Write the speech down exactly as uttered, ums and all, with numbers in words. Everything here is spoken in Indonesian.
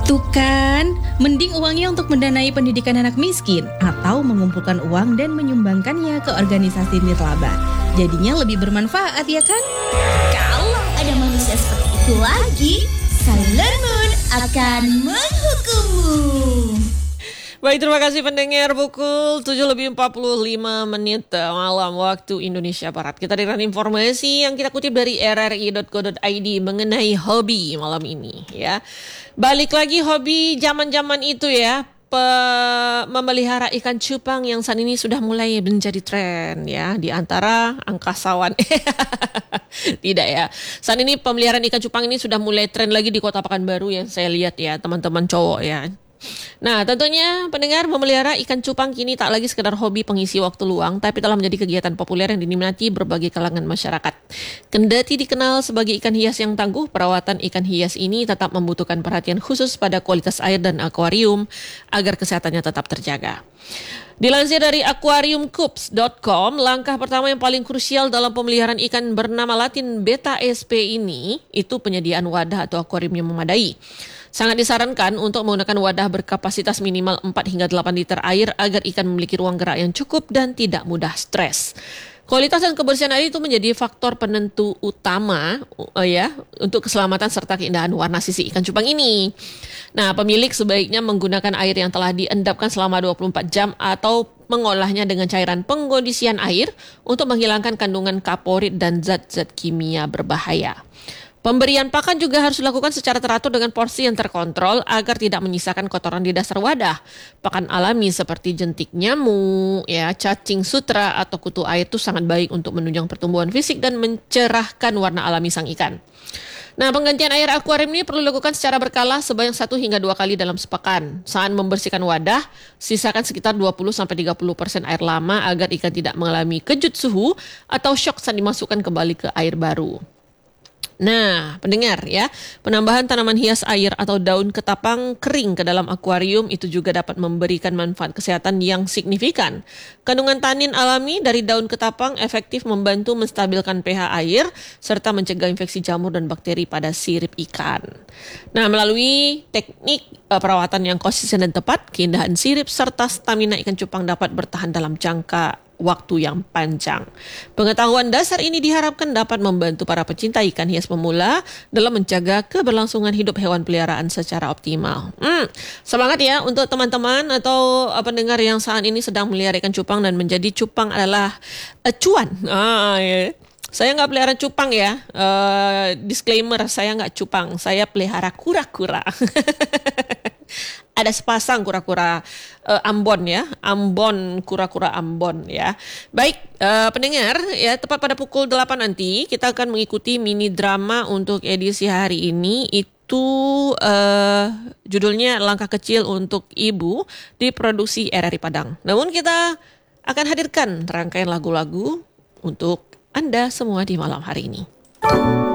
Tuh kan, mending uangnya untuk mendanai pendidikan anak miskin atau mengumpulkan uang dan menyumbangkannya ke organisasi nirlaba. Jadinya lebih bermanfaat ya kan? Kalau ada manusia seperti itu lagi, Sailor Moon akan menghukummu. Baik, terima kasih pendengar. Pukul tujuh lebih empat puluh lima menit malam waktu Indonesia Barat. Kita dengan informasi yang kita kutip dari r r i dot co dot i d mengenai hobi malam ini ya. Balik lagi hobi zaman-zaman itu ya. Pe- memelihara ikan cupang yang saat ini sudah mulai menjadi tren ya di antara angkasawan. Tidak ya. Saat ini pemeliharaan ikan cupang ini sudah mulai tren lagi di Kota Pekanbaru yang saya lihat ya, teman-teman cowok ya. Nah, tentunya pendengar, memelihara ikan cupang kini tak lagi sekedar hobi pengisi waktu luang, tapi telah menjadi kegiatan populer yang diminati berbagai kalangan masyarakat. Kendati dikenal sebagai ikan hias yang tangguh, perawatan ikan hias ini tetap membutuhkan perhatian khusus pada kualitas air dan akuarium agar kesehatannya tetap terjaga. Dilansir dari aquarium coops dot com, langkah pertama yang paling krusial dalam pemeliharaan ikan bernama Latin Beta S P ini, itu penyediaan wadah atau akuarium yang memadai. Sangat disarankan untuk menggunakan wadah berkapasitas minimal empat hingga delapan liter air agar ikan memiliki ruang gerak yang cukup dan tidak mudah stres. Kualitas dan kebersihan air itu menjadi faktor penentu utama uh, ya untuk keselamatan serta keindahan warna sisi ikan cupang ini. Nah, pemilik sebaiknya menggunakan air yang telah diendapkan selama dua puluh empat jam atau mengolahnya dengan cairan pengkondisian air untuk menghilangkan kandungan kaporit dan zat-zat kimia berbahaya. Pemberian pakan juga harus dilakukan secara teratur dengan porsi yang terkontrol agar tidak menyisakan kotoran di dasar wadah. Pakan alami seperti jentik nyamuk, ya, cacing sutra atau kutu air itu sangat baik untuk menunjang pertumbuhan fisik dan mencerahkan warna alami sang ikan. Nah, penggantian air akuarium ini perlu dilakukan secara berkala sebanyak satu hingga dua kali dalam sepekan. Saat membersihkan wadah, sisakan sekitar dua puluh sampai tiga puluh persen air lama agar ikan tidak mengalami kejut suhu atau shock saat dimasukkan kembali ke air baru. Nah, pendengar ya, penambahan tanaman hias air atau daun ketapang kering ke dalam akuarium itu juga dapat memberikan manfaat kesehatan yang signifikan. Kandungan tanin alami dari daun ketapang efektif membantu menstabilkan pH air serta mencegah infeksi jamur dan bakteri pada sirip ikan. Nah, melalui teknik uh, perawatan yang konsisten dan tepat, keindahan sirip serta stamina ikan cupang dapat bertahan dalam jangka waktu yang panjang. Pengetahuan dasar ini diharapkan dapat membantu para pecinta ikan hias pemula dalam menjaga keberlangsungan hidup hewan peliharaan secara optimal. Hmm, semangat ya untuk teman-teman atau pendengar yang saat ini sedang melihara ikan cupang dan menjadi cupang adalah acuan. Ah, ya. Saya nggak pelihara cupang ya. Uh, disclaimer, saya nggak cupang. Saya pelihara kura-kura. Ada sepasang kura-kura uh, Ambon ya, Ambon, kura-kura Ambon ya. Baik, uh, pendengar ya, tepat pada pukul delapan nanti kita akan mengikuti mini drama untuk edisi hari ini. Itu uh, judulnya Langkah Kecil untuk Ibu, diproduksi R R I Padang. Namun kita akan hadirkan rangkaian lagu-lagu untuk Anda semua di malam hari ini.